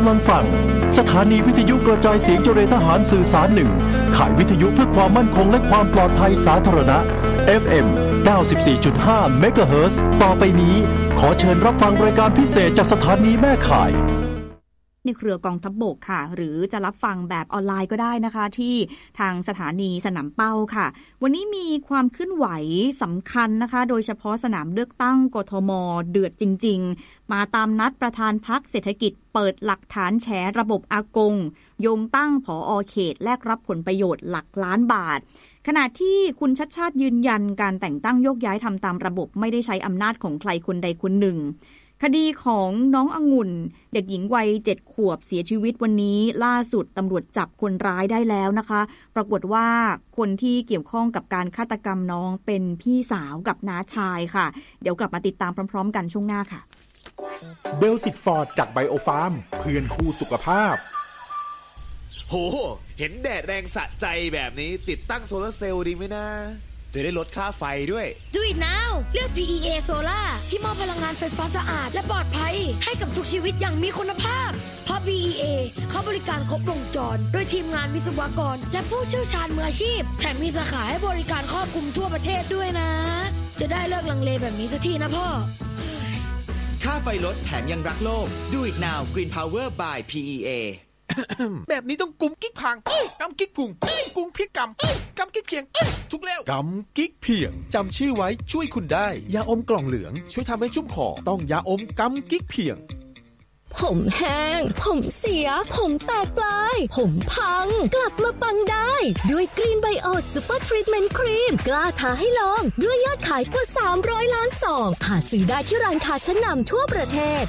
ำลังฟังสถานีวิทยุกระจายเสียงเจริญทหารสื่อสาร1ข่ายวิทยุเพื่อความมั่นคงและความปลอดภัยสาธารณะ FM 94.5 เมกะเฮิรตซ์ต่อไปนี้ขอเชิญรับฟังรายการพิเศษจากสถานีแม่ข่ายในเครือกองทัพบกค่ะหรือจะรับฟังแบบออนไลน์ก็ได้นะคะที่ทางสถานีสนามเป้าค่ะวันนี้มีความเคลื่อนไหวสำคัญนะคะโดยเฉพาะสนามเลือกตั้งกทม.เดือดจริงๆมาตามนัดประธานพรรคเศรษฐกิจเปิดหลักฐานแฉระบบอากงโยงตั้งผอ.เขตแลกรับผลประโยชน์หลักล้านบาทขณะที่คุณชัชชาติยืนยันการแต่งตั้งโยกย้ายทำตามระบบไม่ได้ใช้อำนาจของใครคนใดคนหนึ่งคดีของน้ององุ่นเด็กหญิงวัย7 ขวบเสียชีวิตวันนี้ล่าสุดตำรวจจับคนร้ายได้แล้วนะคะปรากฏว่าคนที่เกี่ยวข้องกับการฆาตกรรมน้องเป็นพี่สาวกับน้าชายค่ะเดี๋ยวกลับมาติดตามพร้อมๆกันช่วงหน้าค่ะเบลสิตฟอร์ดจากไบโอฟาร์มเพื่อนคู่สุขภาพโหเห็นแดดแรงสะใจแบบนี้ติดตั้งโซลาร์เซลล์ดีไหมนะจะได้ลดค่าไฟด้วย Do it now เลือก PEA Solar ที่มอบพลังงานไฟฟ้าสะอาดและปลอดภัยให้กับทุกชีวิตอย่างมีคุณภาพเพราะ PEA เขาบริการครบวงจรโดยทีมงานวิศวกรและผู้เชี่ยวชาญมืออาชีพแถมมีสาขาให้บริการครอบคลุมทั่วประเทศด้วยนะจะได้เลิกลังเลแบบนี้สักทีนะพ่อค่าไฟลดแถมยังรักโลก Do it now Green Power by PEA แบบนี้ต้องกุมกิ๊กพังกำกิ๊กพุงกุมพริกกำกิ๊กเพียงทุกแล้วกำกิ๊กเพียงจำชื่อไว้ช่วยคุณได้ยาอมกล่องเหลืองช่วยทำให้ชุ่มคอต้องยาอมกำกิ๊กเพียงผมแห้งผมเสียผมแตกปลายผมพังกลับมาปังได้ด้วยกรีนไบโอซูเปอร์ทรีทเมนต์ครีมกล้าท้าให้ลองด้วยยอดขายกว่า300 ล้านซองหาซื้อได้ที่ร้านค้าชั้นนำทั่วประเทศ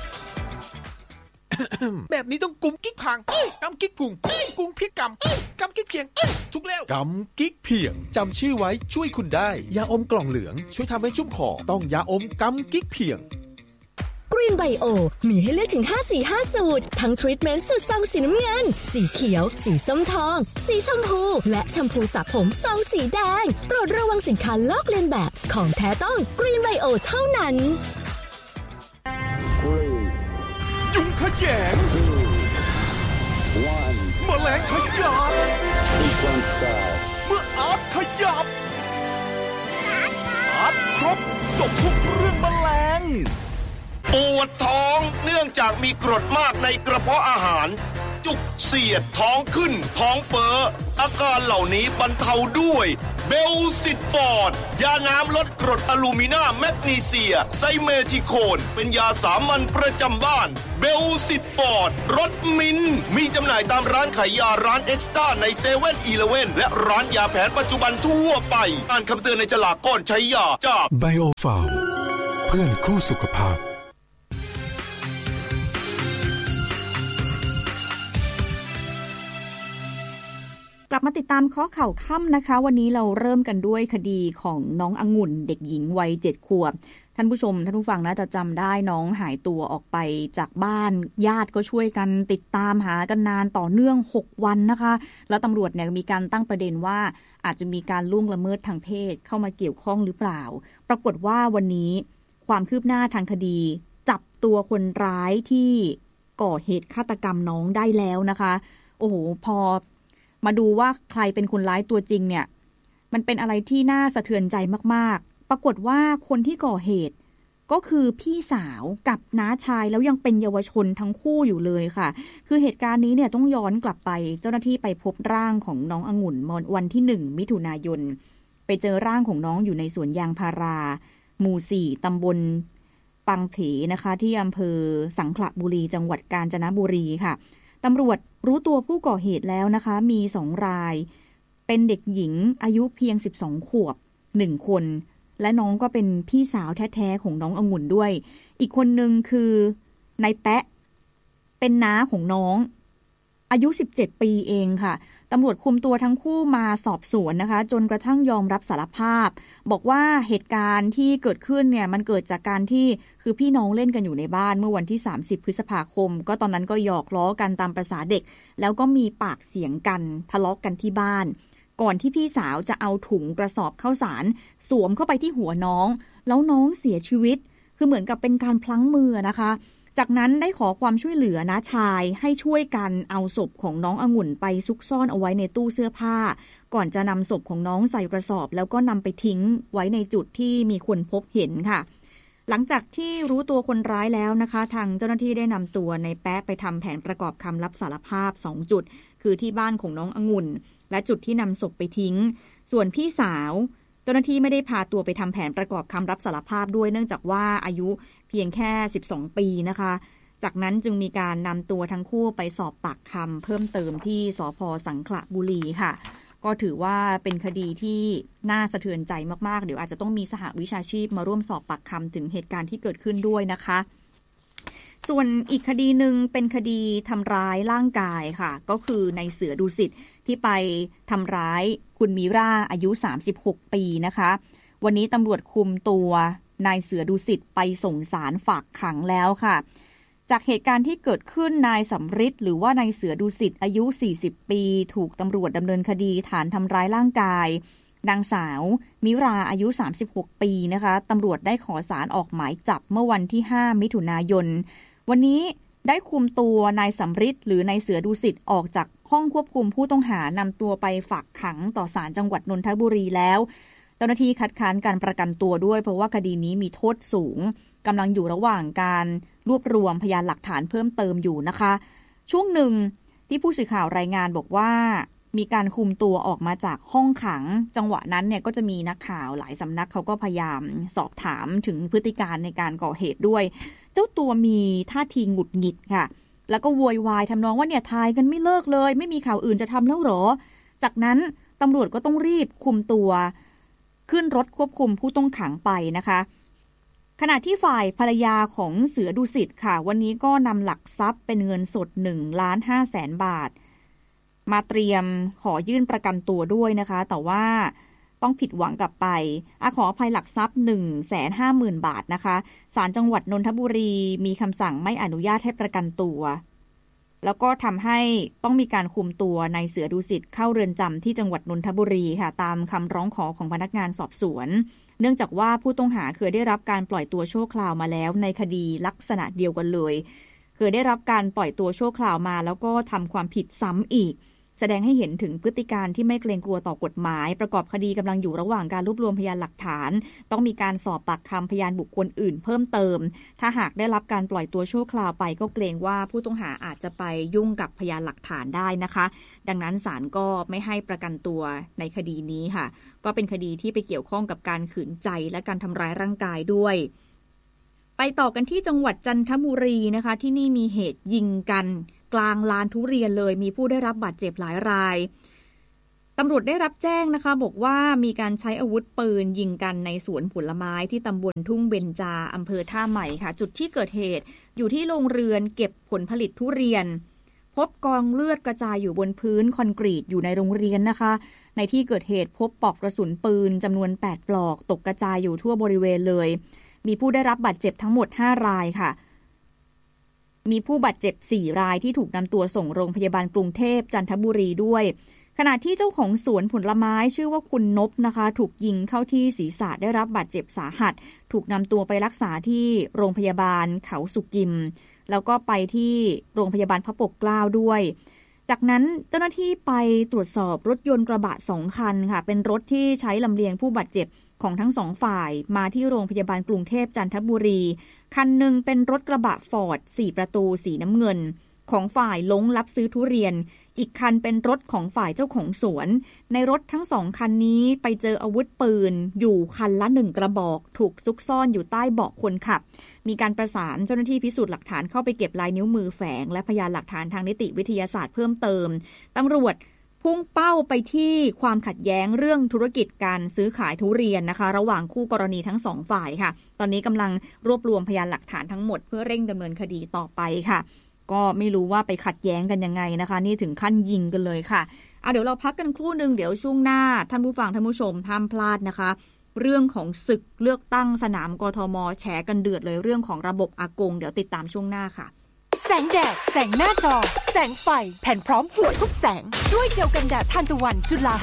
แบบนี้ต้องกุมกิ๊กพังกำกิ๊กพุงกุมพริกกำกิ๊กเพียงทุกแล้วกำกิ๊กเพียงจำชื่อไว้ช่วยคุณได้ยาอมกล่องเหลืองช่วยทำให้ชุ่มคอต้องยาอมกำกิ๊กเพียงกรีนไบโอมีให้เลือกถึง5 สี 5 สูตรทั้งทรีทเมนต์สูตรซองสีน้ำเงินสีเขียวสีส้มทองสีชมพูและแชมพูสระผมซองสีแดงโปรดระวังสินค้าลอกเลียนแบบของแท้ต้องกรีนไบโอเท่านั้นยุงขยงแมลงขยับเมื่ออาร์ตขยับอาร์ตครบจบทุกเรื่องแมลงปวดท้องเนื่องจากมีกรดมากในกระเพาะอาหารจุกเสียดท้องขึ้นท้องเฟ้ออาการเหล่านี้บรรเทาด้วยเบลซิตฟอร์ดยาน้ำลดกรดอะลูมินาแมกนีเซียไซเมทิโคนเป็นยาสามัญประจำบ้านเบลซิตฟอร์ดรสมิ้นมีจำหน่ายตามร้านขายยาร้านเอ็กซ์ต้าในเซเว่นอีเลฟเว่นและร้านยาแผนปัจจุบันทั่วไปอ่านคำเตือนในฉลากก่อนใช้ยาจากไบโอฟาร์มเพื่อนคู่สุขภาพกลับมาติดตามข้อข่าวค่ำนะคะวันนี้เราเริ่มกันด้วยคดีของน้ององุ่นเด็กหญิงวัย7 ขวบท่านผู้ชมท่านผู้ฟังน่าจะจำได้น้องหายตัวออกไปจากบ้านญาติก็ช่วยกันติดตามหากันนานต่อเนื่อง6 วันนะคะแล้วตำรวจเนี่ยมีการตั้งประเด็นว่าอาจจะมีการล่วงละเมิดทางเพศเข้ามาเกี่ยวข้องหรือเปล่าปรากฏว่าวันนี้ความคืบหน้าทางคดีจับตัวคนร้ายที่ก่อเหตุฆาตกรรมน้องได้แล้วนะคะโอ้โหพอมาดูว่าใครเป็นคนร้ายตัวจริงเนี่ยมันเป็นอะไรที่น่าสะเทือนใจมากๆปรากฏว่าคนที่ก่อเหตุก็คือพี่สาวกับน้าชายแล้วยังเป็นเยาวชนทั้งคู่อยู่เลยค่ะคือเหตุการณ์นี้เนี่ยต้องย้อนกลับไปเจ้าหน้าที่ไปพบร่างของน้ององุ่นวันที่1 มิถุนายนไปเจอร่างของน้องอยู่ในสวนยางพาราหมู่4ตำบลปังเถนะคะที่อำเภอสังขละบุรีจังหวัดกาญจนบุรีค่ะตำรวจรู้ตัวผู้ก่อเหตุแล้วนะคะมี2 รายเป็นเด็กหญิงอายุเพียง12 ขวบ1 คนและน้องก็เป็นพี่สาวแท้ๆของน้ององุ่นด้วยอีกคนนึงคือนายแปะเป็นน้าของน้องอายุ17 ปีเองค่ะตำรวจคุมตัวทั้งคู่มาสอบสวนนะคะจนกระทั่งยอมรับสารภาพบอกว่าเหตุการณ์ที่เกิดขึ้นเนี่ยมันเกิดจากการที่คือพี่น้องเล่นกันอยู่ในบ้านเมื่อวันที่30 พฤษภาคมก็ตอนนั้นก็หยอกล้อกันตามประสาเด็กแล้วก็มีปากเสียงกันทะเลาะกันที่บ้านก่อนที่พี่สาวจะเอาถุงกระสอบข้าวสารสวมเข้าไปที่หัวน้องแล้วน้องเสียชีวิตคือเหมือนกับเป็นการพลั้งมือนะคะจากนั้นได้ขอความช่วยเหลือน้าชายให้ช่วยกันเอาศพของน้ององุ่นไปซุกซ่อนเอาไว้ในตู้เสื้อผ้าก่อนจะนำศพของน้องใส่กระสอบแล้วก็นำไปทิ้งไว้ในจุดที่มีคนพบเห็นค่ะหลังจากที่รู้ตัวคนร้ายแล้วนะคะทางเจ้าหน้าที่ได้นำตัวในแป๊ะไปทำแผนประกอบคำรับสารภาพ2จุดคือที่บ้านของน้ององุ่นและจุดที่นำศพไปทิ้งส่วนพี่สาวเจ้าหน้าที่ไม่ได้พาตัวไปทำแผนประกอบคำรับสารภาพด้วยเนื่องจากว่าอายุเพียงแค่12ปีนะคะจากนั้นจึงมีการนำตัวทั้งคู่ไปสอบปากคำเพิ่มเติมที่สภ.สังขละบุรีค่ะก็ถือว่าเป็นคดีที่น่าสะเทือนใจมากๆเดี๋ยวอาจจะต้องมีสหวิชาชีพมาร่วมสอบปากคำถึงเหตุการณ์ที่เกิดขึ้นด้วยนะคะส่วนอีกคดีหนึ่งเป็นคดีทำร้ายร่างกายค่ะก็คือในเสือดุสิตที่ไปทำร้ายคุณมีราอายุ36ปีนะคะวันนี้ตำรวจคุมตัวนายเสือดุสิตไปส่งศาลฝากขังแล้วค่ะจากเหตุการณ์ที่เกิดขึ้นนายสำริดหรือว่านายเสือดุสิตอายุ40ปีถูกตำรวจดำเนินคดีฐานทำร้ายร่างกายนางสาวมิราอายุ36ปีนะคะตำรวจได้ขอศาลออกหมายจับเมื่อวันที่5มิถุนายนวันนี้ได้คุมตัวนายสำริดหรือนายเสือดุสิตออกจากห้องควบคุมผู้ต้องหานำตัวไปฝากขังต่อศาลจังหวัดนนทบุรีแล้วเจ้าหน้าที่คัดค้านการประกันตัวด้วยเพราะว่าคดีนี้มีโทษสูงกำลังอยู่ระหว่างการรวบรวมพยานหลักฐานเพิ่มเติมอยู่นะคะช่วงหนึ่งที่ผู้สื่อข่าวรายงานบอกว่ามีการคุมตัวออกมาจากห้องขังจังหวะนั้นเนี่ยก็จะมีนักข่าวหลายสำนักเขาก็พยายามสอบถามถึงพฤติการในการก่อเหตุด้วยเจ้าตัวมีท่าทีหงุดหงิดค่ะแล้วก็โวยวายทำนองว่าเนี่ยทายกันไม่เลิกเลยไม่มีข่าวอื่นจะทำแล้วหรอจากนั้นตำรวจก็ต้องรีบคุมตัวขึ้นรถควบคุมผู้ต้องขังไปนะคะขณะที่ฝ่ายภรรยาของเสือดุสิตค่ะวันนี้ก็นำหลักทรัพย์เป็นเงินสด 1,500,000 บาทมาเตรียมขอยื่นประกันตัวด้วยนะคะแต่ว่าต้องผิดหวังกลับไปขออภัยหลักทรัพย์ 150,000 บาทนะคะศาลจังหวัดนนทบุรีมีคำสั่งไม่อนุญาตให้ประกันตัวแล้วก็ทำให้ต้องมีการคุมตัวนายเสือดุสิตเข้าเรือนจำที่จังหวัดนนทบุรีค่ะตามคำร้องขอของพนักงานสอบสวนเนื่องจากว่าผู้ต้องหาเคยได้รับการปล่อยตัวชั่วคราวมาแล้วในคดีลักษณะเดียวกันเลยเคยได้รับการปล่อยตัวชั่วคราวมาแล้วก็ทำความผิดซ้ำอีกแสดงให้เห็นถึงพฤติการที่ไม่เกรงกลัวต่อกฎหมายประกอบคดีกำลังอยู่ระหว่างการรวบรวมพยานหลักฐานต้องมีการสอบปากคำพยานบุคคลอื่นเพิ่มเติมถ้าหากได้รับการปล่อยตัวชั่วคราวไปก็เกรงว่าผู้ต้องหาอาจจะไปยุ่งกับพยานหลักฐานได้นะคะดังนั้นศาลก็ไม่ให้ประกันตัวในคดีนี้ค่ะก็เป็นคดีที่ไปเกี่ยวข้องกับการขืนใจและการทำร้ายร่างกายด้วยไปต่อกันที่จังหวัดจันทบุรีนะคะที่นี่มีเหตุยิงกันกลางลานทุเรียนเลยมีผู้ได้รับบาดเจ็บหลายรายตำรวจได้รับแจ้งนะคะบอกว่ามีการใช้อาวุธปืนยิงกันในสวนผลไม้ที่ตำบลทุ่งเบญจาอำเภอท่าใหม่ค่ะจุดที่เกิดเหตุอยู่ที่โรงเรือนเก็บผลผลิตทุเรียนพบกองเลือดกระจายอยู่บนพื้นคอนกรีตอยู่ในโรงเรียนนะคะในที่เกิดเหตุพบปลอกกระสุนปืนจำนวน8ปลอกตกกระจายอยู่ทั่วบริเวณเลยมีผู้ได้รับบาดเจ็บทั้งหมด5รายค่ะมีผู้บาดเจ็บ4รายที่ถูกนำตัวส่งโรงพยาบาลกรุงเทพจันทบุรีด้วยขณะที่เจ้าของสวนผลไม้ชื่อว่าคุณนพนะคะถูกยิงเข้าที่ศีรษะได้รับบาดเจ็บสาหัสถูกนำตัวไปรักษาที่โรงพยาบาลเขาสุกิมแล้วก็ไปที่โรงพยาบาลพระปกเกล้าด้วยจากนั้นเจ้าหน้าที่ไปตรวจสอบรถยนต์กระบะ2คันค่ะเป็นรถที่ใช้ลำเลียงผู้บาดเจ็บของทั้ง2ฝ่ายมาที่โรงพยาบาลกรุงเทพจันทบุรีคันหนึ่งเป็นรถกระบะฟอร์ด4ประตูสีน้ำเงินของฝ่ายลงรับซื้อทุเรียนอีกคันเป็นรถของฝ่ายเจ้าของสวนในรถทั้ง2คันนี้ไปเจออาวุธปืนอยู่คันละ1กระบอกถูกซุกซ่อนอยู่ใต้เบาะคนขับมีการประสานเจ้าหน้าที่พิสูจน์หลักฐานเข้าไปเก็บลายนิ้วมือแฝงและพยานหลักฐานทางนิติวิทยาศาสตร์เพิ่มเติมตำรวจพุ่งเป้าไปที่ความขัดแย้งเรื่องธุรกิจการซื้อขายทุเรียนนะคะระหว่างคู่กรณีทั้ง2ฝ่ายค่ะตอนนี้กำลังรวบรวมพยานหลักฐานทั้งหมดเพื่อเร่งดำเนินคดีต่อไปค่ะก็ไม่รู้ว่าไปขัดแย้งกันยังไงนะคะนี่ถึงขั้นยิงกันเลยค่ะเดี๋ยวเราพักกันครู่นึงเดี๋ยวช่วงหน้าท่านผู้ฟังท่านผู้ชมห้ามพลาดนะคะเรื่องของศึกเลือกตั้งสนามกทม.แฉกันเดือดเลยเรื่องของระบบอากงเดี๋ยวติดตามช่วงหน้าค่ะแสงแดดแสงหน้าจอแสงไฟแผ่นพร้อมหัวทุกแสงด้วยเจลกันแดดทานตะวันจุฬาเฮิร์บ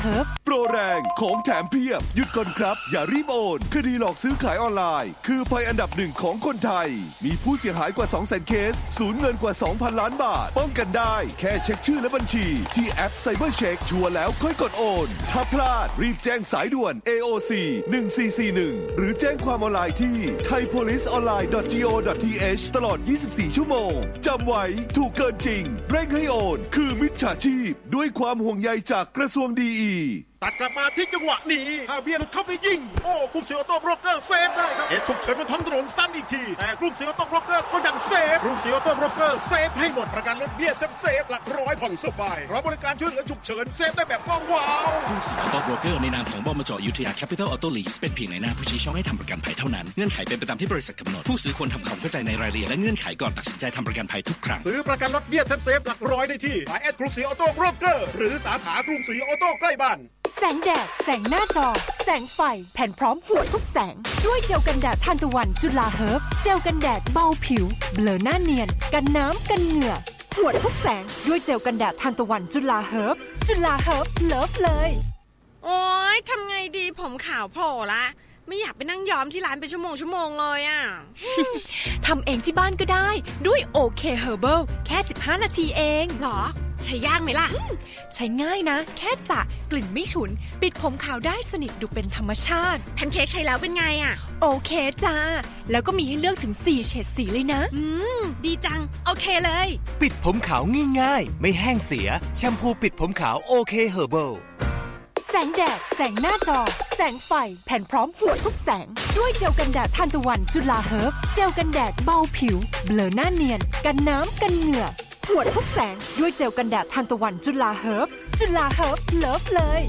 โปรแรงของแถมเพียบหยุดก่อนครับอย่ารีบโอนคดีหลอกซื้อขายออนไลน์คือภัยอันดับหนึ่งของคนไทยมีผู้เสียหายกว่า 200,000 เคสสูญเงินกว่า 2,000 ล้านบาทป้องกันได้แค่เช็คชื่อและบัญชีที่แอป Cyber Check ชัวร์แล้วค่อยกดโอนถ้าพลาดรีบแจ้งสายด่วน AOC 1441หรือแจ้งความออนไลน์ที่ thaipoliceonline.go.th ตลอด 24 ชั่วโมงจำไว้ถูกเกินจริงเร่งให้โอนคือมิจฉาชีพด้วยความห่วงใยจากกระทรวงดีอีตัดกลับมาที่จังหวะนี้ถ้าเบียร์หลุดเข้าไปยิงโอ้กรุงศรีออโต้โบรกเกอร์เซฟได้ครับเหตุฉุกเฉินบนท้องถนนซ้ำอีกทีแต่กรุงศรีออโต้โบรกเกอร์ก็ยังเซฟกรุงศรีออโต้โบรกเกอร์เซฟให้หมดประกันรถเบี้ยเซฟหลักร้อยผ่อนสบายเพราะบริการช่วยเหลือฉุกเฉินเซฟได้แบบว้าวกรุงศรีออโต้โบรกเกอร์ในนามของบมจ.อยุธยาแคปิตอลออโต้ลีสเป็นเพียงในหน้าผู้ชี้ช่องให้ทำประกันภัยเท่านั้นเงื่อนไขเป็นไปตามที่บริษัทกำหนดผู้ซื้อควรทำความเข้าใจในรายละเอียดและเงื่อนไขก่อนตัดสินใจทำประกันภัยทุกครั้งซื้อประกันรถเบี้ยเซฟหลักร้อยได้ที่สายแอดกรุงศรีออโต้โบรกเกอร์หรือสาขากรุงศรีออโต้ใกล้บ้านแสงแดดแสงหน้าจอแสงไฟแผ่นพร้อมหัวทุกแสงด้วยเจลกันแดดทานตะวันจุฬาเฮิร์บเจลกันแดดเบาผิวเบลอหน้าเนียนกันน้ำกันเหงื่อหัวทุกแสงด้วยเจลกันแดดทานตะวันจุฬาเฮิร์บจุฬาเฮิร์บเลิฟเลยโอ๊ยทำไงดีผมขาวโผล่ละไม่อยากไปนั่งย้อมที่ร้านเป็นชั่วโมงเลยอ่ะทำเองที่บ้านก็ได้ด้วยโอเคเฮอร์เบิลแค่15 นาทีเองหรอใช้ยากไหมล่ะใช้ง่ายนะแค่สระกลิ่นไม่ฉุนปิดผมขาวได้สนิทดูเป็นธรรมชาติแพนเค้กใช้แล้วเป็นไงอ่ะโอเคจ้าแล้วก็มีให้เลือกถึง4เฉดสีเลยนะดีจังโอเคเลยปิดผมขาวง่ายๆไม่แห้งเสียแชมพูปิดผมขาวโอเคเฮอร์เบิลแสงแดดแสงหน้าจอแสงไฟแผ่นพร้อมหัวทุกแสงด้วยเจลกันแดดทานตะวันจุฬาเฮิร์บเจลกันแดดเบาผิวเบลอหน้าเนียนกันน้ำกันเหงื่อหัวทุกแสงด้วยเจลกันแดดทานตะวันจุฬาเฮิร์บจุฬาเฮิร์บเลิฟเลย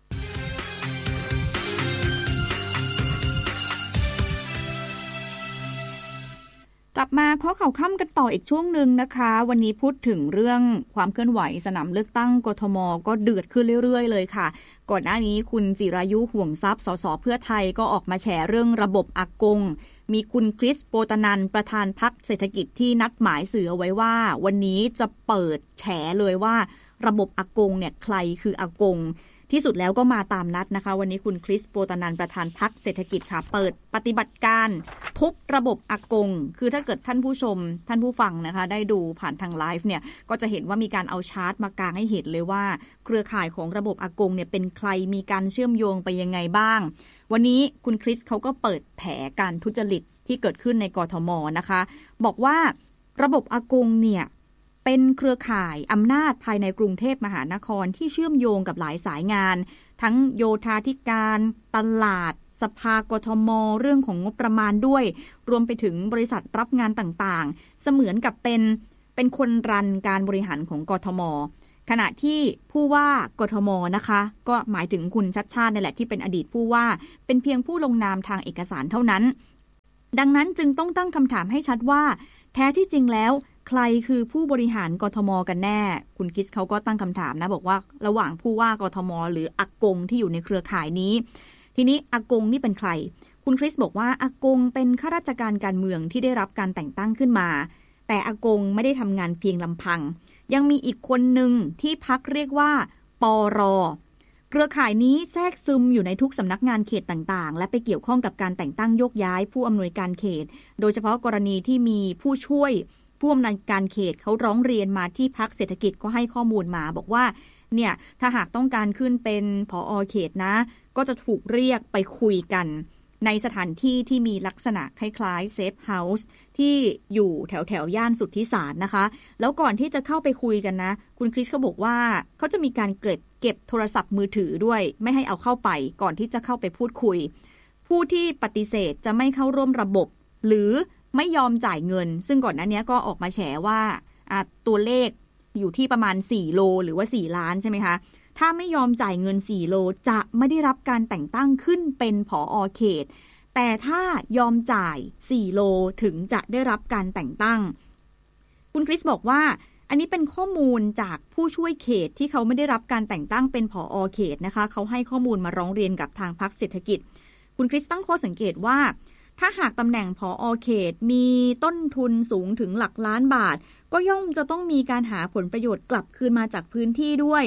กลับมาข้อข่าวค่ำกันต่ออีกช่วงหนึ่งนะคะวันนี้พูดถึงเรื่องความเคลื่อนไหวสนามเลือกตั้งกทมก็เดือดขึ้นเรื่อยๆเลยค่ะก่อนหน้านี้คุณจิรายุห่วงทรัพย์สสเพื่อไทยก็ออกมาแฉเรื่องระบบอากงมีคุณคริสโปตนันประธานพรรคเศรษฐกิจที่นัดหมายสื่อเอาไว้ว่าวันนี้จะเปิดแฉเลยว่าระบบอากงเนี่ยใครคืออากงที่สุดแล้วก็มาตามนัดนะคะวันนี้คุณคริสโปตนันประธานพรรคเศรษฐกิจค่ะเปิดปฏิบัติการทุบระบบอากงคือถ้าเกิดท่านผู้ชมท่านผู้ฟังนะคะได้ดูผ่านทางไลฟ์เนี่ยก็จะเห็นว่ามีการเอาชาร์ตมากางให้เห็นเลยว่าเครือข่ายของระบบอากงเนี่ยเป็นใครมีการเชื่อมโยงไปยังไงบ้างวันนี้คุณคริสเขาก็เปิดแผการทุจริตที่เกิดขึ้นในกทมนะคะบอกว่าระบบอากงเนี่ยเป็นเครือข่ายอำนาจภายในกรุงเทพมหานครที่เชื่อมโยงกับหลายสายงานทั้งโยธาธิการตลาดสภากทมเรื่องของงบประมาณด้วยรวมไปถึงบริษัทรับงานต่างๆเสมือนกับเป็นคนรันการบริหารของกทมขณะที่ผู้ว่ากทมนะคะก็หมายถึงคุณชัชชาตินี่แหละที่เป็นอดีตผู้ว่าเป็นเพียงผู้ลงนามทางเอกสารเท่านั้นดังนั้นจึงต้องตั้งคำถามให้ชัดว่าแท้ที่จริงแล้วใครคือผู้บริหารกทมกันแน่คุณคริสเขาก็ตั้งคำถามนะบอกว่าระหว่างผู้ว่ากทมหรืออากงที่อยู่ในเครือข่ายนี้ทีนี้อากงนี่เป็นใครคุณคริสบอกว่าอากงเป็นข้าราชการการเมืองที่ได้รับการแต่งตั้งขึ้นมาแต่อากงไม่ได้ทำงานเพียงลำพังยังมีอีกคนหนึ่งที่พรรคเรียกว่าปร.เครือข่ายนี้แทรกซึมอยู่ในทุกสำนักงานเขตต่างๆและไปเกี่ยวข้องกับการแต่งตั้งโยกย้ายผู้อำนวยการเขตโดยเฉพาะกรณีที่มีผู้ช่วยผู้อำนวยการเขตเขาร้องเรียนมาที่พรรคเศรษฐกิจก็ให้ข้อมูลมาบอกว่าเนี่ยถ้าหากต้องการขึ้นเป็นผอ.เขตนะก็จะถูกเรียกไปคุยกันในสถานที่ที่มีลักษณะคล้ายๆเซฟเฮาส์ที่อยู่แถวย่านสุทธิสารนะคะแล้วก่อนที่จะเข้าไปคุยกันนะคุณคริสเขาบอกว่าเขาจะมีการเก็บโทรศัพท์มือถือด้วยไม่ให้เอาเข้าไปก่อนที่จะเข้าไปพูดคุยผู้ที่ปฏิเสธจะไม่เข้าร่วมระบบหรือไม่ยอมจ่ายเงินซึ่งก่อนหน้านี้ก็ออกมาแฉว่าตัวเลขอยู่ที่ประมาณ4โลหรือว่า4ล้านใช่ไหมคะถ้าไม่ยอมจ่ายเงิน4โลจะไม่ได้รับการแต่งตั้งขึ้นเป็นผอ.เขตแต่ถ้ายอมจ่าย4โลถึงจะได้รับการแต่งตั้งคุณคริสบอกว่าอันนี้เป็นข้อมูลจากผู้ช่วยเขตที่เขาไม่ได้รับการแต่งตั้งเป็นผอ.เขตนะคะเขาให้ข้อมูลมาร้องเรียนกับทางพรรคเศรษฐกิจคุณคริสตั้งข้อสังเกตว่าถ้าหากตำแหน่งผอ.เขตมีต้นทุนสูงถึงหลักล้านบาทก็ย่อมจะต้องมีการหาผลประโยชน์กลับคืนมาจากพื้นที่ด้วย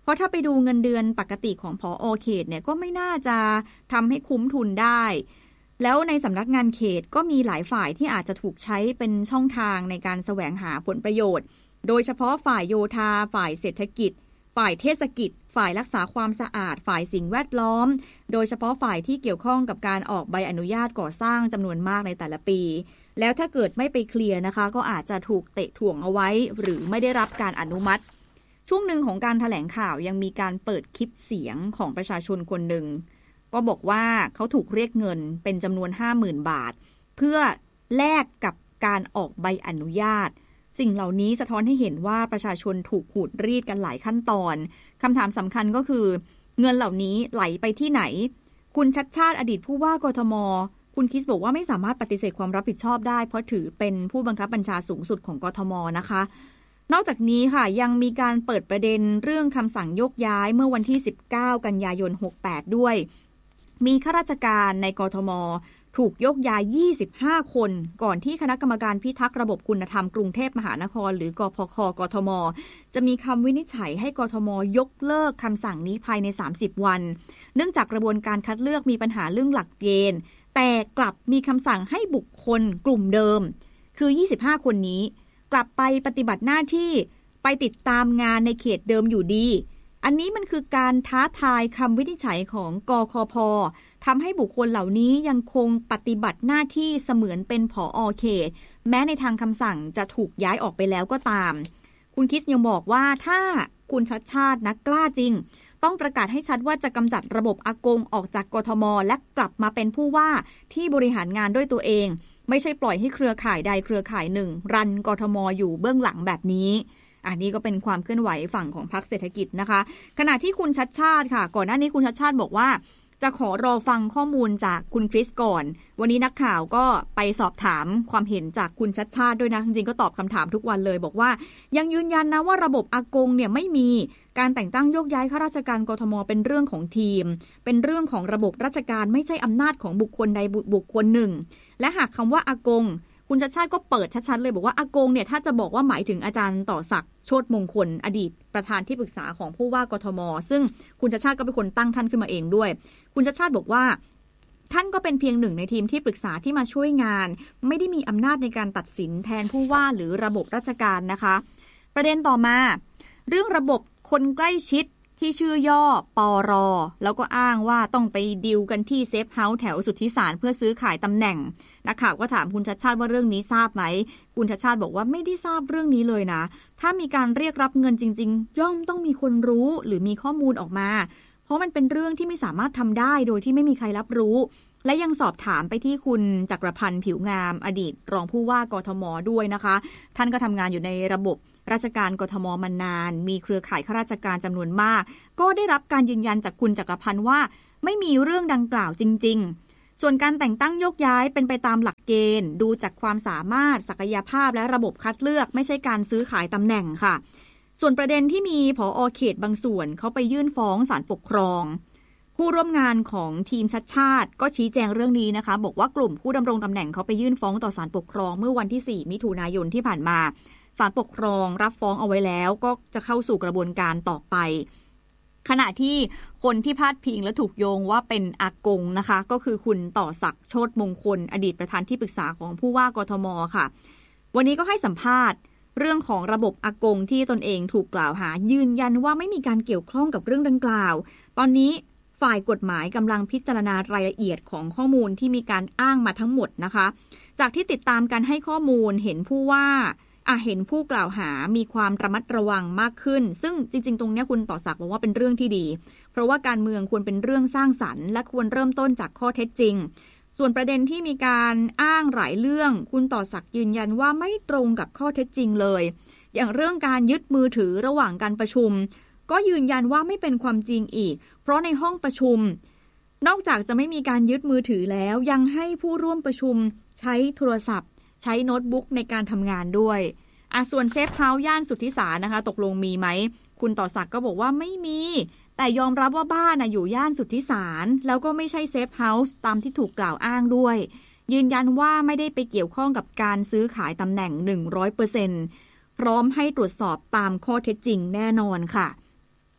เพราะถ้าไปดูเงินเดือนปกติของผอ.เขตเนี่ยก็ไม่น่าจะทำให้คุ้มทุนได้แล้วในสำนักงานเขตก็มีหลายฝ่ายที่อาจจะถูกใช้เป็นช่องทางในการแสวงหาผลประโยชน์โดยเฉพาะฝ่ายโยธาฝ่ายเศรษฐกิจฝ่ายเทศกิจฝ่ายรักษาความสะอาดฝ่ายสิ่งแวดล้อมโดยเฉพาะฝ่ายที่เกี่ยวข้องกับการออกใบอนุญาตก่อสร้างจำนวนมากในแต่ละปีแล้วถ้าเกิดไม่ไปเคลียร์นะคะก็อาจจะถูกเตะถ่วงเอาไว้หรือไม่ได้รับการอนุมัติช่วงหนึ่งของการแถลงข่าวยังมีการเปิดคลิปเสียงของประชาชนคนหนึ่งก็บอกว่าเขาถูกเรียกเงินเป็นจำนวน 50,000 บาทเพื่อแลกกับการออกใบอนุญาตสิ่งเหล่านี้สะท้อนให้เห็นว่าประชาชนถูกขูดรีดกันหลายขั้นตอนคำถามสำคัญก็คือเงินเหล่านี้ไหลไปที่ไหนคุณชัชชาติอดีตผู้ว่ากทมคุณคิสบอกว่าไม่สามารถปฏิเสธความรับผิดชอบได้เพราะถือเป็นผู้บังคับบัญชาสูงสุดของกทมนะคะนอกจากนี้ค่ะยังมีการเปิดประเด็นเรื่องคำสั่งยกย้ายเมื่อวันที่19กันยายน68ด้วยมีข้าราชการในกทมถูกยกย้าย25คนก่อนที่คณะกรรมการพิทักษ์ระบบคุณธรรมกรุงเทพมหานครหรือกพค.กทมจะมีคำวินิจฉัยให้กทมยกเลิกคำสั่งนี้ภายใน30วันเนื่องจากกระบวนการคัดเลือกมีปัญหาเรื่องหลักเกณฑ์แต่กลับมีคำสั่งให้บุคคลกลุ่มเดิมคือ25คนนี้กลับไปปฏิบัติหน้าที่ไปติดตามงานในเขตเดิมอยู่ดีอันนี้มันคือการท้าทายคำวินิจฉัยของกคพ.ทำให้บุคคลเหล่านี้ยังคงปฏิบัติหน้าที่เสมือนเป็นผอ.เขตแม้ในทางคำสั่งจะถูกย้ายออกไปแล้วก็ตามคุณคิสยังบอกว่าถ้าคุณชัชชาตินักกล้าจริงต้องประกาศให้ชัดว่าจะกำจัดระบบอากงออกจากกทมและกลับมาเป็นผู้ว่าที่บริหารงานด้วยตัวเองไม่ใช่ปล่อยให้เครือข่ายใดเครือข่ายหนึ่งรันกทมอยู่เบื้องหลังแบบนี้อันนี้ก็เป็นความเคลื่อนไหวฝั่งของพรรคเศรษฐกิจนะคะขณะที่คุณชัชชาติค่ะก่อนหน้านี้คุณชัชชาติบอกว่าจะขอรอฟังข้อมูลจากคุณคริสก่อนวันนี้นักข่าวก็ไปสอบถามความเห็นจากคุณชัชชาติด้วยนะจริงๆก็ตอบคำถามทุกวันเลยบอกว่ายังยืนยันนะว่าระบบอากงเนี่ยไม่มีการแต่งตั้งโยกย้ายข้าราชการกทมเป็นเรื่องของทีมเป็นเรื่องของระบบราชการไม่ใช่อำนาจของบุคคลใดบุคคลหนึ่งและหากคำว่าอากงคุณชัชชาติก็เปิดชัดๆเลยบอกว่าอากงเนี่ยถ้าจะบอกว่าหมายถึงอาจารย์ต่อศักดิ์โชติมงคลอดีตประธานที่ปรึกษาของผู้ว่ากทมซึ่งคุณชัชชาติก็เป็นคนตั้งท่านขึ้นมาเองด้วยคุณชัชชาติบอกว่าท่านก็เป็นเพียงหนึ่งในทีมที่ปรึกษาที่มาช่วยงานไม่ได้มีอำนาจในการตัดสินแทนผู้ว่าหรือระบบราชการนะคะประเด็นต่อมาเรื่องระบบคนใกล้ชิดที่ชื่อย่อปรแล้วก็อ้างว่าต้องไปดีลกันที่เซฟเฮาส์แถวสุทธิสารเพื่อซื้อขายตำแหน่งนักข่าวก็ถามคุณชัชชาติว่าเรื่องนี้ทราบไหมคุณชัชชาติบอกว่าไม่ได้ทราบเรื่องนี้เลยนะถ้ามีการเรียกรับเงินจริงๆย่อมต้องมีคนรู้หรือมีข้อมูลออกมาเพราะมันเป็นเรื่องที่ไม่สามารถทำได้โดยที่ไม่มีใครรับรู้และยังสอบถามไปที่คุณจักรพันธ์ผิวงามอดีตรองผู้ว่ากทมด้วยนะคะท่านก็ทำงานอยู่ในระบบราชการกทมมานานมีเครือข่ายข้าราชการจำนวนมากก็ได้รับการยืนยันจากคุณจักรพันธ์ว่าไม่มีเรื่องดังกล่าวจริงๆส่วนการแต่งตั้งยกย้ายเป็นไปตามหลักเกณฑ์ดูจากความสามารถศักยภาพและระบบคัดเลือกไม่ใช่การซื้อขายตำแหน่งค่ะส่วนประเด็นที่มีผอ.เขตบางส่วนเขาไปยื่นฟ้องศาลปกครองผู้ร่วมงานของทีมชัชชาติก็ชี้แจงเรื่องนี้นะคะบอกว่ากลุ่มผู้ดำรงตำแหน่งเขาไปยื่นฟ้องต่อศาลปกครองเมื่อวันที่4มิถุนายนที่ผ่านมาศาลปกครองรับฟ้องเอาไว้แล้วก็จะเข้าสู่กระบวนการต่อไปขณะที่คนที่พาดพิงและถูกโยงว่าเป็นอากงนะคะก็คือคุณต่อศักดิ์โชติมงคลอดีตประธานที่ปรึกษาของผู้ว่ากทมค่ะวันนี้ก็ให้สัมภาษณ์เรื่องของระบบอากงที่ตนเองถูกกล่าวหายืนยันว่าไม่มีการเกี่ยวข้องกับเรื่องดังกล่าวตอนนี้ฝ่ายกฎหมายกำลังพิจารณารายละเอียดของข้อมูลที่มีการอ้างมาทั้งหมดนะคะจากที่ติดตามการให้ข้อมูลเห็นผู้กล่าวหามีความระมัดระวังมากขึ้นซึ่งจริงๆตรงนี้คุณต่อศักดิ์บอกว่าเป็นเรื่องที่ดีเพราะว่าการเมืองควรเป็นเรื่องสร้างสรรค์และควรเริ่มต้นจากข้อเท็จจริงส่วนประเด็นที่มีการอ้างหลายเรื่องคุณต่อศักดิ์ยืนยันว่าไม่ตรงกับข้อเท็จจริงเลยอย่างเรื่องการยึดมือถือระหว่างการประชุมก็ยืนยันว่าไม่เป็นความจริงอีกเพราะในห้องประชุมนอกจากจะไม่มีการยึดมือถือแล้วยังให้ผู้ร่วมประชุมใช้โทรศัพท์ใช้โน้ตบุ๊กในการทำงานด้วยส่วนเซฟเฮาส์ย่านสุทธิสารนะคะตกลงมีไหมคุณต่อศักดิ์ก็บอกว่าไม่มีแต่ยอมรับว่าบ้านอยู่ย่านสุทธิสารแล้วก็ไม่ใช่เซฟเฮาส์ตามที่ถูกกล่าวอ้างด้วยยืนยันว่าไม่ได้ไปเกี่ยวข้องกับการซื้อขายตำแหน่ง 100% พร้อมให้ตรวจสอบตามข้อเท็จจริงแน่นอนค่ะ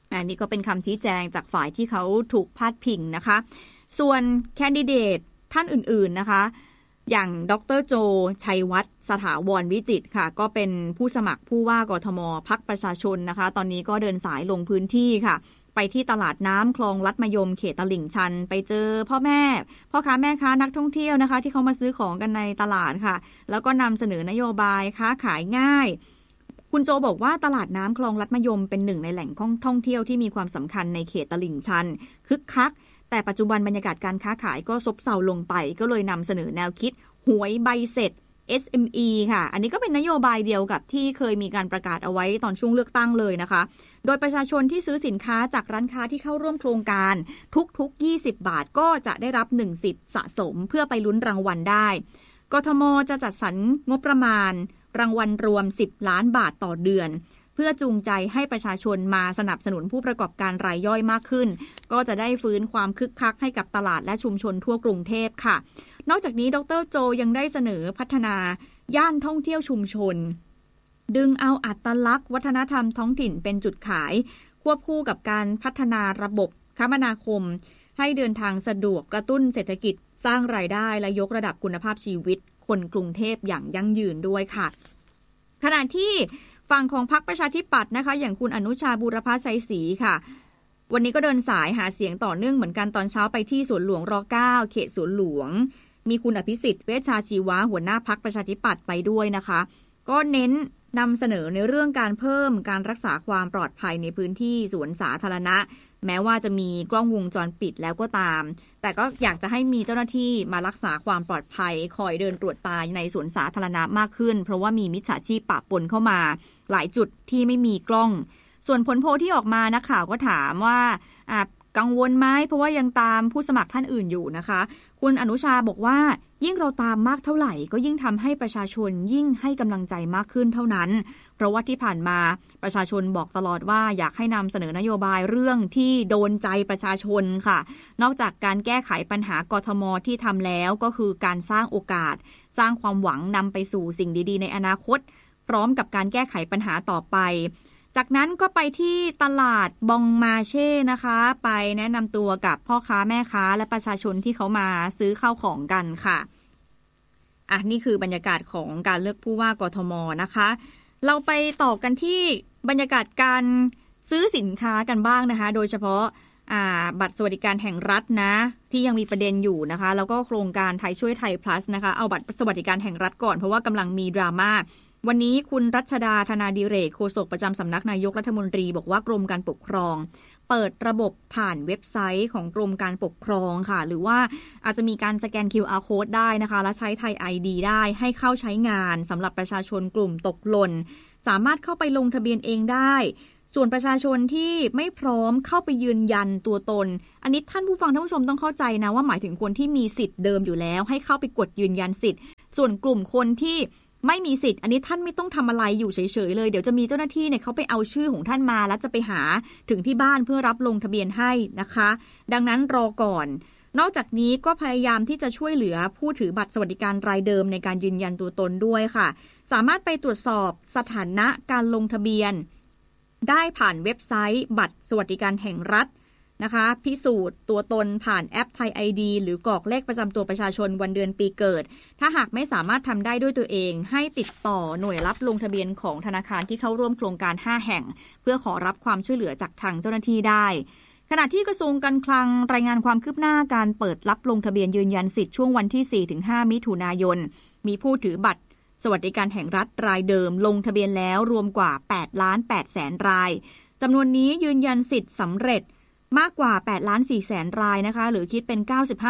อันนี้ก็เป็นคำชี้แจงจากฝ่ายที่เขาถูกพาดพิงนะคะส่วนแคนดิเดตท่านอื่นๆนะคะอย่างดร.โจชัยวัฒน์สถาวรวิจิตรค่ะก็เป็นผู้สมัครผู้ว่ากทมพรรคประชาชนนะคะตอนนี้ก็เดินสายลงพื้นที่ค่ะไปที่ตลาดน้ำคลองลัดมะยมเขตตลิ่งชันไปเจอพ่อค้าแม่ค้านักท่องเที่ยวนะคะที่เขามาซื้อของกันในตลาดค่ะแล้วก็นำเสนอนโยบายค้าขายง่ายคุณโจบอกว่าตลาดน้ำคลองลัดมะยมเป็นหนึ่งในแหล่งท่องเที่ยวที่มีความสำคัญในเขตตลิ่งชันคึกคักแต่ปัจจุบันบรรยากาศการค้าขายก็ซบเซาลงไปก็เลยนำเสนอแนวคิดหวยใบเสร็จ SME ค่ะอันนี้ก็เป็นนโยบายเดียวกับที่เคยมีการประกาศเอาไว้ตอนช่วงเลือกตั้งเลยนะคะโดยประชาชนที่ซื้อสินค้าจากร้านค้าที่เข้าร่วมโครงการทุกๆ20 บาทก็จะได้รับ1สิทธิ์สะสมเพื่อไปลุ้นรางวัลได้กทมจะจัดสรรงบประมาณรางวัลรวม10 ล้านบาทต่อเดือนเพื่อจูงใจให้ประชาชนมาสนับสนุนผู้ประกอบการรายย่อยมากขึ้นก็จะได้ฟื้นความคึกคักให้กับตลาดและชุมชนทั่วกรุงเทพค่ะนอกจากนี้ดร.โจยังได้เสนอพัฒนาย่านท่องเที่ยวชุมชนดึงเอาอัตลักษณ์วัฒนธรรมท้องถิ่นเป็นจุดขายควบคู่กับการพัฒนาระบบคมนาคมให้เดินทางสะดวกกระตุ้นเศรษฐกิจสร้างรายได้และยกระดับคุณภาพชีวิตคนกรุงเทพอย่างยั่งยืนด้วยค่ะขณะที่ฝั่งของพรรคประชาธิปัตย์นะคะอย่างคุณอนุชาบูรพชัยศรีค่ะวันนี้ก็เดินสายหาเสียงต่อเนื่องเหมือนกันตอนเช้าไปที่สวนหลวงร9เขตสวนหลวงมีคุณอภิสิทธิ์เวชชาชีวะหัวหน้าพรรคประชาธิปัตย์ไปด้วยนะคะก็เน้นนำเสนอในเรื่องการเพิ่มการรักษาความปลอดภัยในพื้นที่สวนสาธารณะแม้ว่าจะมีกล้องวงจรปิดแล้วก็ตามแต่ก็อยากจะให้มีเจ้าหน้าที่มารักษาความปลอดภัยคอยเดินตรวจตาในสวนสาธารณะมากขึ้นเพราะว่ามีมิจฉาชีพปะปนเข้ามาหลายจุดที่ไม่มีกล้องส่วนผลโพลที่ออกมานักข่าวก็ถามว่ากังวลไหมเพราะว่ายังตามผู้สมัครท่านอื่นอยู่นะคะคุณอนุชาบอกว่ายิ่งเราตามมากเท่าไหร่ก็ยิ่งทำให้ประชาชนยิ่งให้กำลังใจมากขึ้นเท่านั้นเพราะว่าที่ผ่านมาประชาชนบอกตลอดว่าอยากให้นำเสนอนโยบายเรื่องที่โดนใจประชาชนค่ะนอกจากการแก้ไขปัญหากทมที่ทำแล้วก็คือการสร้างโอกาสสร้างความหวังนำไปสู่สิ่งดีๆในอนาคตพร้อมกับการแก้ไขปัญหาต่อไปจากนั้นก็ไปที่ตลาดบองมาเช่นะคะไปแนะนำตัวกับพ่อค้าแม่ค้าและประชาชนที่เขามาซื้อข้าวของกันค่ะนี่คือบรรยากาศของการเลือกผู้ว่ากทมนะคะเราไปต่อกันที่บรรยากาศการซื้อสินค้ากันบ้างนะคะโดยเฉพาะบัตรสวัสดิการแห่งรัฐนะที่ยังมีประเด็นอยู่นะคะแล้วก็โครงการไทยช่วยไทย plus นะคะเอาบัตรสวัสดิการแห่งรัฐก่อนเพราะว่ากำลังมีดราม่าวันนี้คุณรัชดาธนาดิเรกโฆษกประจำสำนักนายกรัฐมนตรีบอกว่ากรมการปกครองเปิดระบบผ่านเว็บไซต์ของกรมการปกครองค่ะหรือว่าอาจจะมีการสแกน QR code ได้นะคะและใช้ไทย ID ได้ให้เข้าใช้งานสำหรับประชาชนกลุ่มตกหล่นสามารถเข้าไปลงทะเบียนเองได้ส่วนประชาชนที่ไม่พร้อมเข้าไปยืนยันตัวตนอันนี้ท่านผู้ฟังท่านผู้ชมต้องเข้าใจนะว่าหมายถึงคนที่มีสิทธิ์เดิมอยู่แล้วให้เข้าไปกดยืนยันสิทธิ์ส่วนกลุ่มคนที่ไม่มีสิทธิ์อันนี้ท่านไม่ต้องทำอะไรอยู่เฉยๆเลยเดี๋ยวจะมีเจ้าหน้าที่เนี่ยเขาไปเอาชื่อของท่านมาแล้วจะไปหาถึงที่บ้านเพื่อรับลงทะเบียนให้นะคะดังนั้นรอก่อนนอกจากนี้ก็พยายามที่จะช่วยเหลือผู้ถือบัตรสวัสดิการรายเดิมในการยืนยันตัวตนด้วยค่ะสามารถไปตรวจสอบสถานะการลงทะเบียนได้ผ่านเว็บไซต์บัตรสวัสดิการแห่งรัฐนะคะพิสูจน์ตัวตนผ่านแอปไทย ID หรือกรอกเลขประจำตัวประชาชนวันเดือนปีเกิดถ้าหากไม่สามารถทำได้ด้วยตัวเองให้ติดต่อหน่วยรับลงทะเบียนของธนาคารที่เข้าร่วมโครงการ5แห่งเพื่อขอรับความช่วยเหลือจากทางเจ้าหน้าที่ได้ขณะที่กระทรวงการคลังรายงานความคืบหน้าการเปิดรับลงทะเบียนยืนยันสิทธิ์ช่วงวันที่ 4-5 มิถุนายนมีผู้ถือบัตรสวัสดิการแห่งรัฐรายเดิมลงทะเบียนแล้วรวมกว่า 8,800,000 รายจำนวนนี้ยืนยันสิทธิ์สำเร็จมากกว่า 8,400,000 รายนะคะหรือคิดเป็น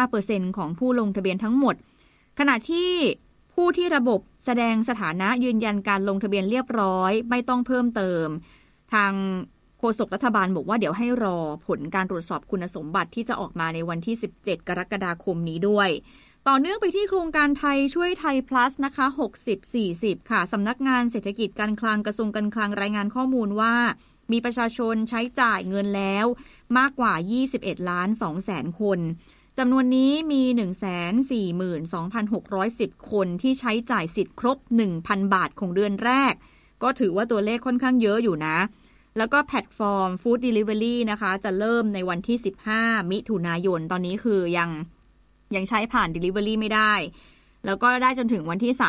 95% ของผู้ลงทะเบียนทั้งหมดขณะที่ผู้ที่ระบบแสดงสถานะยืนยันการลงทะเบียนเรียบร้อยไม่ต้องเพิ่มเติมทางโฆษกรัฐบาลบอกว่าเดี๋ยวให้รอผลการตรวจสอบคุณสมบัติที่จะออกมาในวันที่17กรกฎาคมนี้ด้วยต่อเนื่องไปที่โครงการไทยช่วยไทย plus นะคะ60-40ค่ะสำนักงานเศรษฐกิจการคลังกระทรวงการคลังรายงานข้อมูลว่ามีประชาชนใช้จ่ายเงินแล้วมากกว่า 21,200,000 คนจำนวนนี้มี 142,610 คนที่ใช้จ่ายสิทธิ์ครบ 1,000 บาทของเดือนแรกก็ถือว่าตัวเลขค่อนข้างเยอะอยู่นะแล้วก็แพลตฟอร์ม Food Delivery นะคะจะเริ่มในวันที่15มิถุนายนตอนนี้คือยังใช้ผ่าน Delivery ไม่ได้แล้วก็ได้จนถึงวันที่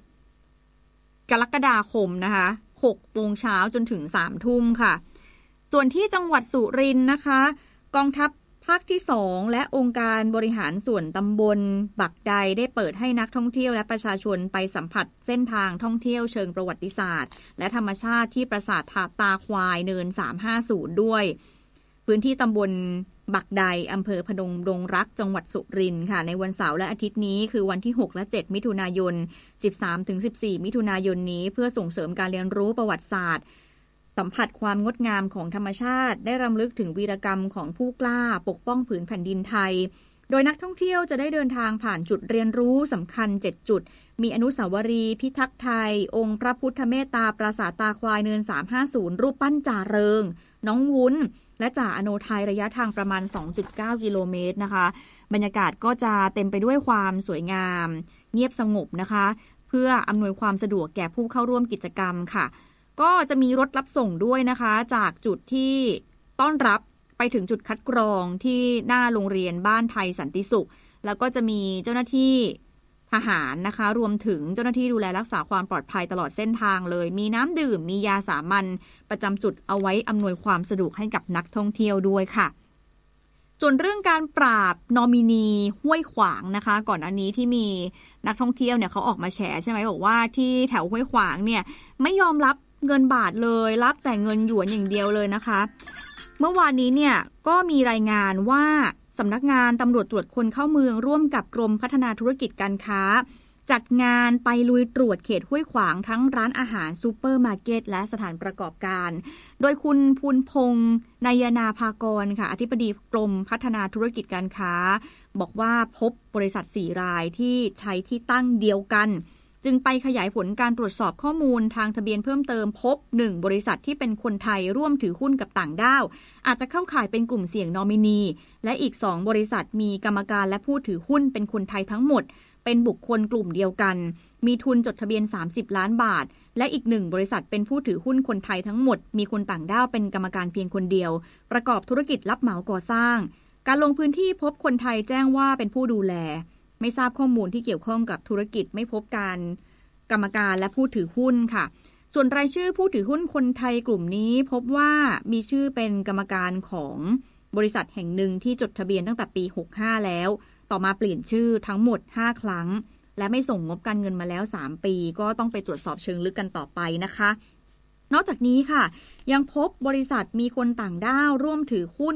30กรกฎาคมนะคะ6 โมงเช้าจนถึง3 ทุ่มค่ะส่วนที่จังหวัดสุรินทร์นะคะกองทัพภาคที่2และองค์การบริหารส่วนตำบลบักใดได้เปิดให้นักท่องเที่ยวและประชาชนไปสัมผัสเส้นทางท่องเที่ยวเชิงประวัติศาสตร์และธรรมชาติที่ปราสาทตาควายเนิน350ด้วยพื้นที่ตำบลบักใดอำเภอพนมดงรักจังหวัดสุรินทร์ค่ะในวันเสาร์และอาทิตย์นี้คือวันที่6และ7มิถุนายน 13-14 มิถุนายนนี้เพื่อส่งเสริมการเรียนรู้ประวัติศาสตร์สัมผัสความงดงามของธรรมชาติได้รำลึกถึงวีรกรรมของผู้กล้าปกป้องผืนแผ่นดินไทยโดยนักท่องเที่ยวจะได้เดินทางผ่านจุดเรียนรู้สำคัญ7จุดมีอนุสาวรีย์พิทักษ์ไทยองค์พระพุทธเมตตาปราสาทตาควายเนิน350รูปปั้นจ่าเริงน้องวุ้นและจ่าอโนไทยระยะทางประมาณ 2.9 กิโลเมตรนะคะบรรยากาศก็จะเต็มไปด้วยความสวยงามเงียบสงบนะคะเพื่ออำนวยความสะดวกแก่ผู้เข้าร่วมกิจกรรมค่ะก็จะมีรถรับส่งด้วยนะคะจากจุดที่ต้อนรับไปถึงจุดคัดกรองที่หน้าโรงเรียนบ้านไทยสันติสุขแล้วก็จะมีเจ้าหน้าที่ทหารนะคะรวมถึงเจ้าหน้าที่ดูแลรักษาความปลอดภัยตลอดเส้นทางเลยมีน้ำดื่มมียาสามัญประจำจุดเอาไว้อำนวยความสะดวกให้กับนักท่องเที่ยวด้วยค่ะส่วนเรื่องการปราบนอมินีห้วยขวางนะคะก่อนอันนี้ที่มีนักท่องเที่ยวเนี่ยเขาออกมาแฉใช่ไหมบอกว่าที่แถวห้วยขวางเนี่ยไม่ยอมรับเงินบาทเลยรับแต่เงินหยวนอย่างเดียวเลยนะคะเมื่อวานนี้เนี่ยก็มีรายงานว่าสำนักงานตำรวจตรวจคนเข้าเมืองร่วมกับกรมพัฒนาธุรกิจการค้าจัดงานไปลุยตรวจเขตห้วยขวางทั้งร้านอาหารซูเปอร์มาร์เก็ตและสถานประกอบการโดยคุณภูลพงษ์นายนาภากรค่ะอธิบดีกรมพัฒนาธุรกิจการค้าบอกว่าพบบริษัท4รายที่ใช้ที่ตั้งเดียวกันจึงไปขยายผลการตรวจสอบข้อมูลทางทะเบียนเพิ่มเติมพบ1บริษัทที่เป็นคนไทยร่วมถือหุ้นกับต่างด้าวอาจจะเข้าข่ายเป็นกลุ่มเสี่ยงนอมินีและอีก2บริษัทมีกรรมการและผู้ถือหุ้นเป็นคนไทยทั้งหมดเป็นบุคคลกลุ่มเดียวกันมีทุนจดทะเบียน30ล้านบาทและอีก1บริษัทเป็นผู้ถือหุ้นคนไทยทั้งหมดมีคนต่างด้าวเป็นกรรมการเพียงคนเดียวประกอบธุรกิจรับเหมาก่อสร้างการลงพื้นที่พบคนไทยแจ้งว่าเป็นผู้ดูแลไม่ทราบข้อมูลที่เกี่ยวข้องกับธุรกิจไม่พบการกรรมการและผู้ถือหุ้นค่ะส่วนรายชื่อผู้ถือหุ้นคนไทยกลุ่มนี้พบว่ามีชื่อเป็นกรรมการของบริษัทแห่งหนึ่งที่จดทะเบียนตั้งแต่ปี65แล้วต่อมาเปลี่ยนชื่อทั้งหมด5ครั้งและไม่ส่งงบการเงินมาแล้ว3ปีก็ต้องไปตรวจสอบเชิงลึกกันต่อไปนะคะนอกจากนี้ค่ะยังพบบริษัทมีคนต่างด้าวร่วมถือหุ้น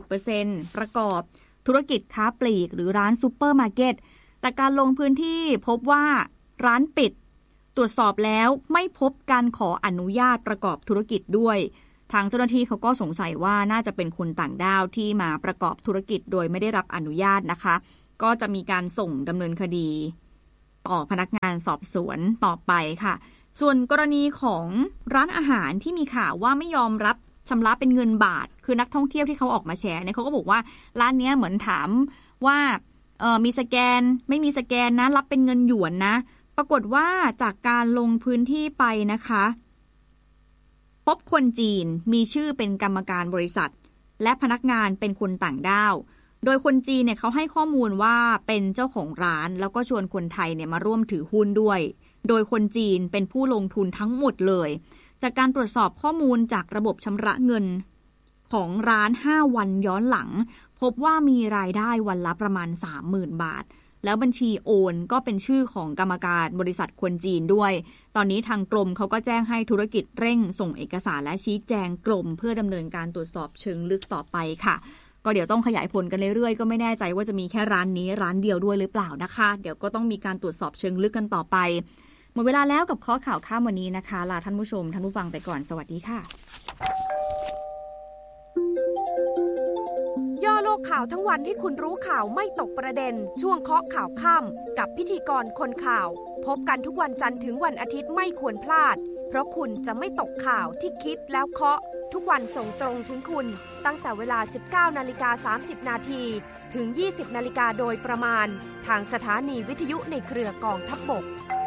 60% ประกอบธุรกิจค้าปลีกหรือร้านซูเปอร์มาร์เก็ตจากการลงพื้นที่พบว่าร้านปิดตรวจสอบแล้วไม่พบการขออนุญาตประกอบธุรกิจด้วยทางเจ้าหน้าที่เขาก็สงสัยว่าน่าจะเป็นคนต่างด้าวที่มาประกอบธุรกิจโดยไม่ได้รับอนุญาตนะคะก็จะมีการส่งดำเนินคดีต่อพนักงานสอบสวนต่อไปค่ะส่วนกรณีของร้านอาหารที่มีข่าวว่าไม่ยอมรับชำระเป็นเงินบาทคือนักท่องเที่ยวที่เขาออกมาแชร์เนี่ยเขาก็บอกว่าร้านนี้เหมือนถามว่ามีสแกนไม่มีสแกนนะรับเป็นเงินหยวนนะปรากฏว่าจากการลงพื้นที่ไปนะคะพบคนจีนมีชื่อเป็นกรรมการบริษัทและพนักงานเป็นคนต่างด้าวโดยคนจีนเนี่ยเขาให้ข้อมูลว่าเป็นเจ้าของร้านแล้วก็ชวนคนไทยเนี่ยมาร่วมถือหุ้นด้วยโดยคนจีนเป็นผู้ลงทุนทั้งหมดเลยจากการตรวจสอบข้อมูลจากระบบชำระเงินของร้าน5วันย้อนหลังพบว่ามีรายได้วันละประมาณ 30,000 บาทแล้วบัญชีโอนก็เป็นชื่อของกรรมการบริษัทคนจีนด้วยตอนนี้ทางกรมเขาก็แจ้งให้ธุรกิจเร่งส่งเอกสารและชี้แจงกรมเพื่อดำเนินการตรวจสอบเชิงลึกต่อไปค่ะก็เดี๋ยวต้องขยายผลกันเรื่อยๆก็ไม่แน่ใจว่าจะมีแค่ร้านนี้ร้านเดียวด้วยหรือเปล่านะคะเดี๋ยวก็ต้องมีการตรวจสอบเชิงลึกกันต่อไปหมดเวลาแล้วกับข้อข่าวค่ำวันนี้นะคะลาท่านผู้ชมท่านผู้ฟังไปก่อนสวัสดีค่ะย่อโลกข่าวทั้งวันให้คุณรู้ข่าวไม่ตกประเด็นช่วงเคาะข่าวค่ำกับพิธีกรคนข่าวพบกันทุกวันจันทร์ถึงวันอาทิตย์ไม่ควรพลาดเพราะคุณจะไม่ตกข่าวที่คิดแล้วเคาะทุกวันส่งตรงถึงคุณตั้งแต่เวลา 19:30 นาทีถึง 20:00 น.โดยประมาณทางสถานีวิทยุในเครือกองทัพบก